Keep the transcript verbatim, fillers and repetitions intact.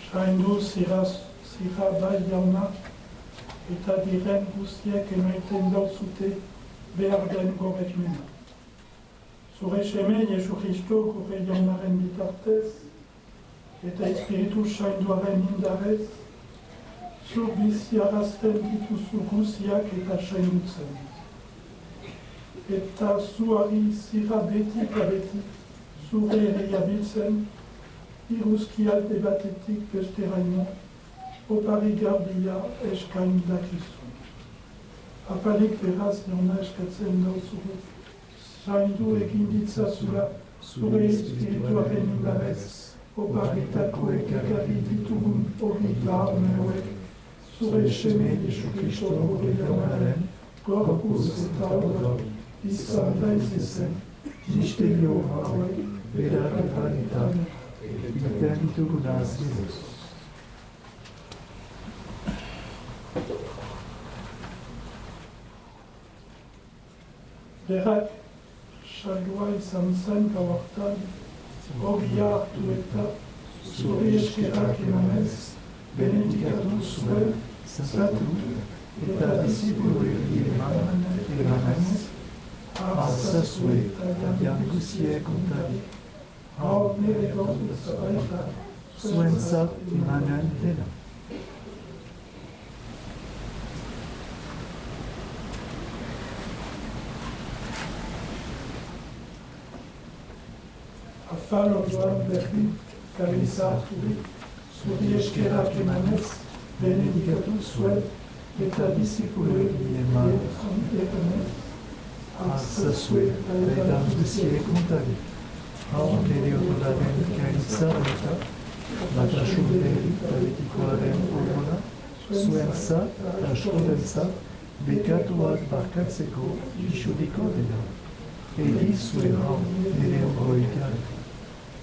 Zaindu zira, zira bai jauna, eta diren guztiek emaiten dauzute behar den gobernuna. Zure seme Jesu Kristo gure jaunaren bitartez, eta espiritu zainduaren indarez, zur biziarazten dituzu guztiak eta zaindutzen. Eta zuari zira beti eta beti, zure herria biltzen, iruzki alde batetik besteraino, opari garbia eskain dakizu. Apalik beraz jauna eskatzen dauzugu, zaindu egin ditzazula zure espirituaren indarez, oparitako ekarri ditugun hori laharmeoek, zure seme Jesu Kristo gure jaunaren, gorpuz eta odor, izan daizezen, misterio hauek, berak epanetan, egiten ditugunaz Jezus. Berak, saldua izan zen gau hartan, hogia hartu eta zure eskerak emanez, benedikatu zuen, zatu, eta disipuluei emanez, arzazue eta janguzie kontari. Hau nire gorputz baita, zuentzat emanen dena. Afal orduan berri, kariza harturik, zuri eskerak emanez, benedikatu zuen, eta disipuluei emanez, arzazue eta janguzie kontari. Hau nire odolaren karitza eta batasunderi politikoaren horona, zuentzat eta askorentzat bekatuak barkatzeko isudiko dena. Egi zure hau nire hori gara.